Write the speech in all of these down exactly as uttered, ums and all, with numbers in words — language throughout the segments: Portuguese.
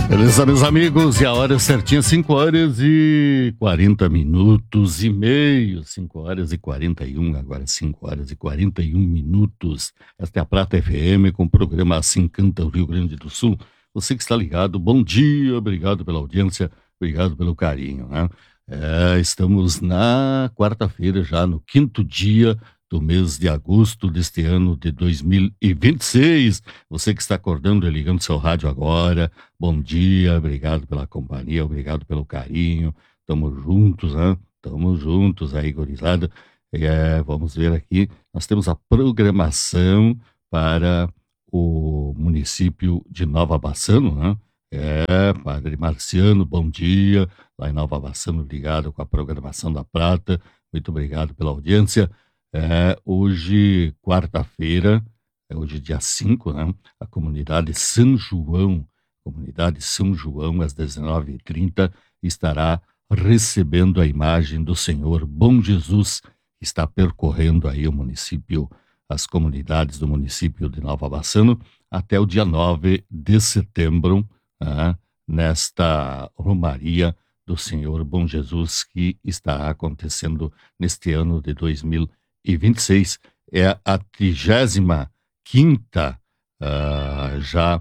Beleza, meus amigos, e a hora certinha, cinco horas e quarenta minutos e meio, cinco horas e quarenta e um, agora cinco horas e quarenta e um minutos. Esta é a Prata F M com o programa Assim Canta o Rio Grande do Sul. Você que está ligado, bom dia, obrigado pela audiência, obrigado pelo carinho, né? É, estamos na quarta-feira, já no quinto dia do mês de agosto deste ano de dois mil e vinte e seis. Você que está acordando e ligando seu rádio agora, bom dia, obrigado pela companhia, obrigado pelo carinho. Tamo juntos, né? Tamo juntos aí, gurizada. É, vamos ver aqui, nós temos a programação para o município de Nova Bassano, né? É, Padre Marciano, bom dia, lá em Nova Bassano, ligado com a programação da Prata. Muito obrigado pela audiência. É, hoje, quarta-feira, é hoje dia cinco, né? A comunidade São João, comunidade São João, às dezenove e trinta, estará recebendo a imagem do Senhor Bom Jesus, que está percorrendo aí o município, as comunidades do município de Nova Bassano, até o dia nove de setembro, né? Nesta romaria do Senhor Bom Jesus, que estará acontecendo neste ano de dois mil e vinte e seis. É a trigésima quinta uh, já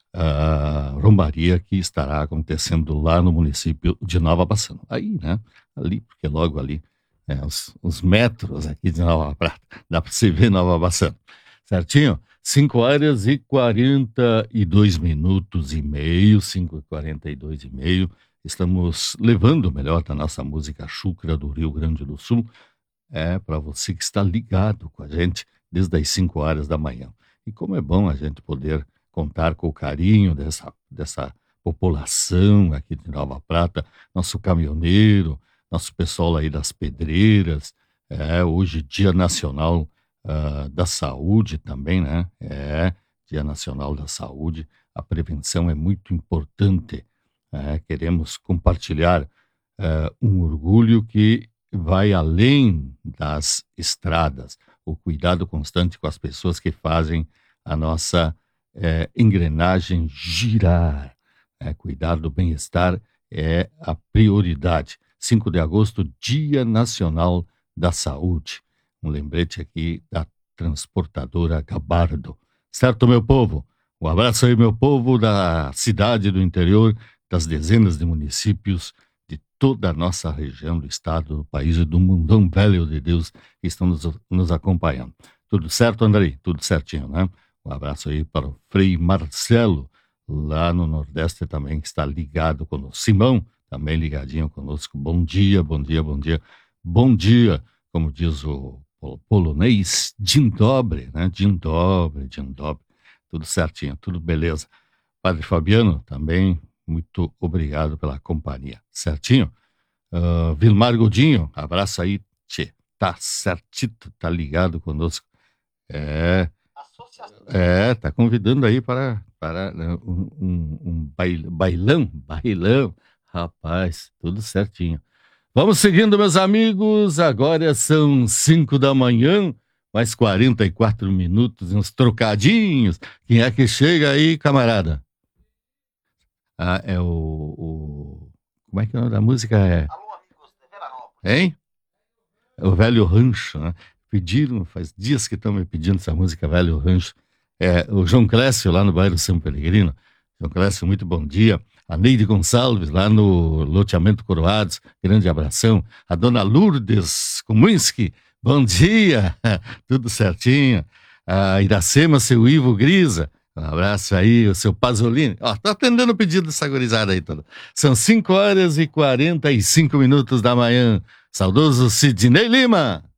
uh, romaria que estará acontecendo lá no município de Nova Bassano. Aí, né? Ali, porque logo ali, é, os, os metros aqui de Nova Prata, dá para você ver Nova Bassano. Certinho? cinco horas e quarenta e dois minutos e meio, cinco e quarenta e dois e meio. Estamos levando o melhor da nossa música chucra do Rio Grande do Sul, é para você que está ligado com a gente desde as cinco horas da manhã. E como é bom a gente poder contar com o carinho dessa, dessa população aqui de Nova Prata, nosso caminhoneiro, nosso pessoal aí das pedreiras, é hoje Dia Nacional uh, da Saúde também, né? É Dia Nacional da Saúde, a prevenção é muito importante. É, queremos compartilhar uh, um orgulho que vai além das estradas, o cuidado constante com as pessoas que fazem a nossa é, engrenagem girar. É, cuidar do bem-estar é a prioridade. cinco de agosto, Dia Nacional da Saúde. Um lembrete aqui da transportadora Gabardo. Certo, meu povo? Um abraço aí, meu povo da cidade do interior, das dezenas de municípios de toda a nossa região, do estado, do país e do mundão velho de Deus que estão nos, nos acompanhando. Tudo certo, Andrei? Tudo certinho, né? Um abraço aí para o Frei Marcelo, lá no Nordeste também, que está ligado conosco. Simão, também ligadinho conosco. Bom dia, bom dia, bom dia. Bom dia, como diz o polonês, dzień dobry, né? Dzień dobry, dzień dobry. Tudo certinho, tudo beleza. Padre Fabiano, também, muito obrigado pela companhia. Certinho? Uh, Vilmar Godinho, abraço aí, tchê. Tá certito, tá ligado conosco. É, é tá convidando aí para, para né, um, um, um bail, bailão, bailão. Rapaz, tudo certinho. Vamos seguindo, meus amigos. Agora são cinco da manhã, mais quarenta e quatro minutos, uns trocadinhos. Quem é que chega aí, camarada? Ah, é o, o... Como é que é o nome da música? É... Alô, amigos de Veranópolis. Hein? É o Velho Rancho, né? Pediram, faz dias que estão me pedindo essa música, Velho Rancho. É, o João Clécio, lá no bairro São Pellegrino. João Clécio, muito bom dia. A Neide Gonçalves, lá no loteamento Coroados, grande abração. A dona Lourdes Kominski, bom dia. Tudo certinho. A Iracema, seu Ivo Grisa. Um abraço aí, o seu Pasolini. Ó, tô atendendo o pedido dessa gurizada aí toda. São cinco horas e quarenta e cinco minutos da manhã. Saudoso Sidney Lima.